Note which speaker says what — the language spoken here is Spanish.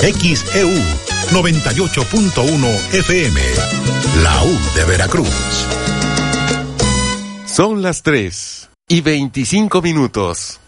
Speaker 1: XEU 98.1 FM, la U de Veracruz.
Speaker 2: Son las 3:25.